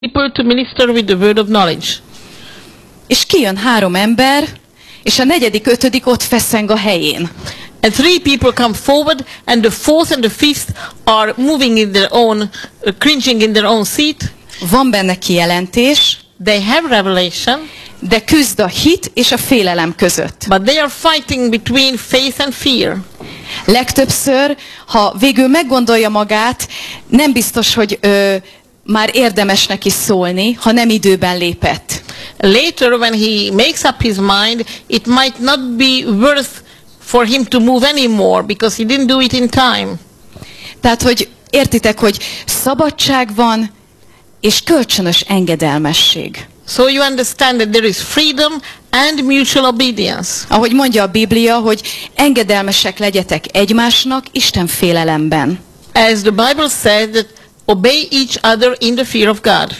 people to minister with the word of knowledge. És kijön 3 ember, és a 4., 5. ott feszeng a helyén. And 3 people come forward, and the 4th and the 5th are moving in their own, cringing in their own seat. Van benne kijelentés, They have revelation, de küzd a hit és a félelem között. but they are fighting between faith and fear. Legtöbbször, ha végül meggondolja magát, nem biztos, hogy már érdemes neki szólni, ha nem időben lépett. Later, when he makes up his mind, it might not be worth for him to move anymore because he didn't do it in time. Tehát, hogy értitek, hogy szabadság van, és kölcsönös engedelmesség. So you understand that there is freedom and mutual obedience. Ahogy mondja a Biblia, hogy engedelmesek legyetek egymásnak Isten félelemben. As the Bible says that obey each other in the fear of God.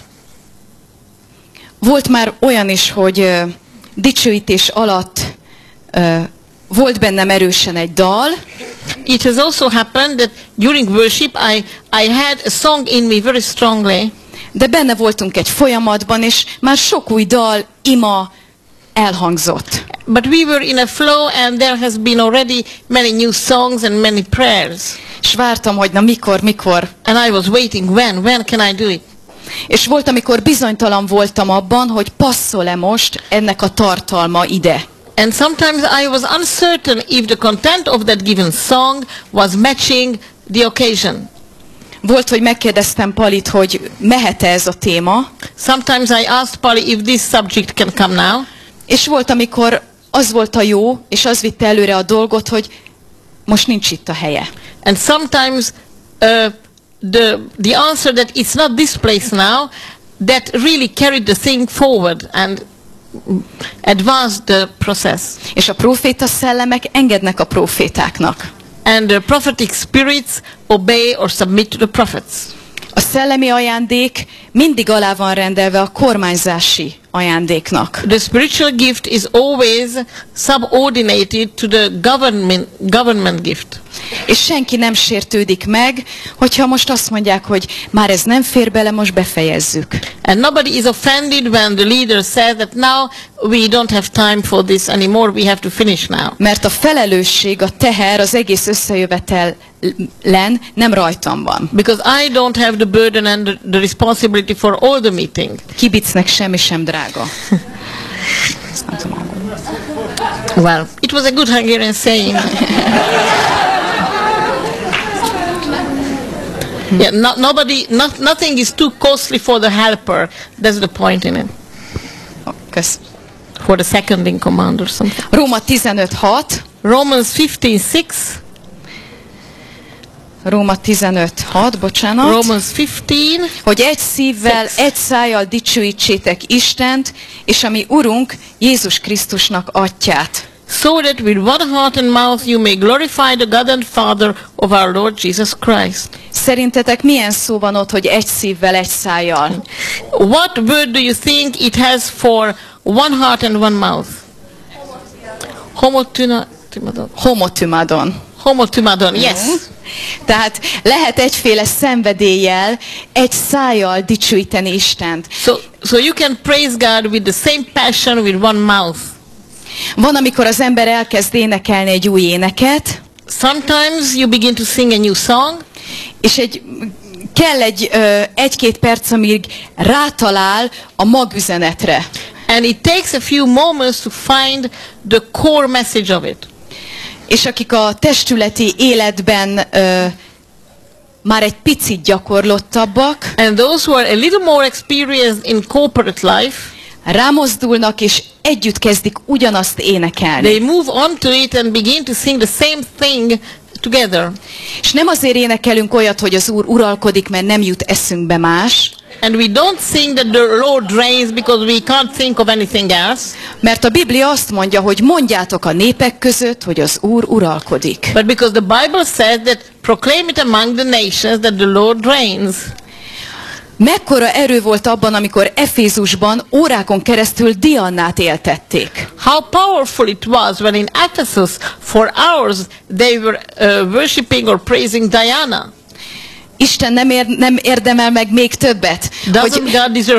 Volt már olyan is, hogy dicsőítés alatt volt bennem erősen egy dal. It has also happened that during worship I had a song in me very strongly. De benne voltunk egy folyamatban, és már sok új dal, ima elhangzott. But we were in a flow and there has been already many new songs and many prayers. És vártam, hogy na mikor. And I was waiting, when can I do it? És volt, amikor bizonytalan voltam abban, hogy passzol-e most ennek a tartalma ide. And sometimes I was uncertain if the content of that given song was matching the occasion. Volt, hogy megkérdeztem Palit, hogy mehet-e ez a téma. Sometimes I asked Polly if this subject can come now. És volt, amikor az volt a jó, és az vitte előre a dolgot, hogy most nincs itt a helye. And sometimes the answer that it's not this place now, that really carried the thing forward and advanced the process. És a próféta szellemek engednek a prófétáknak. And the prophetic spirits obey or submit to the prophets. A szellemi ajándék mindig alá van rendelve a kormányzási ajándéknak. The spiritual gift is always subordinated to the government gift. És senki nem sértődik meg, hogyha most azt mondják, hogy már ez nem fér bele, most befejezzük. And nobody is offended when the leader says that now we don't have time for this anymore, we have to finish now. Mert a felelősség, a teher az egész összejövetelen nem rajtam van. Because I don't have the burden and the responsibility for all the meeting. Kibicnek semmi sem drága. Well, it was a good Hungarian saying. Yeah, nothing is too costly for the helper. That's the point in it. Kösz. For the second in command or something. Róma 15:6. Romans 15:6. Róma 15:6, bocsánat. Romans 15. Hogy egy szívvel, egy szájjal dicsőítsétek Istent, és a mi Urunk Jézus Krisztusnak Atyát. So that with one heart and mouth you may glorify the God and Father of our Lord Jesus Christ. Szerintetek milyen szó van ott, hogy egy szívvel, egy szájjal? What word do you think it has for one heart and one mouth? Homotymadon. Homotymadon, yes. Tehát lehet egyféle szenvedéllyel, egy szájjal dicsőíteni Istent. So you can praise God with the same passion with one mouth. Van, amikor az ember elkezd énekelni egy új éneket. Sometimes you begin to sing a new song. És kell egy-két perc, amíg rátalál a magüzenetre. And it takes a few moments to find the core message of it. És akik a testületi életben már egy picit gyakorlottabbak, and those who are a little more experienced in corporate life, rámozdulnak és együtt kezdik ugyanazt énekelni. They move on to it and begin to sing the same thing together. És nem azért énekelünk olyat, hogy az Úr uralkodik, mert nem jut eszünkbe más. And we don't sing that the Lord reigns because we can't think of anything else. Mert a Biblia azt mondja, hogy mondjátok a népek között, hogy az Úr uralkodik. But because the Bible says that proclaim it among the nations that the Lord reigns. Mekkora erő volt abban, amikor Efézusban órákon keresztül Diannát éltették. How powerful it was when in Ephesus for hours they were worshipping or praising Diana. Isten nem érdemel meg még többet? Doesn't God deserve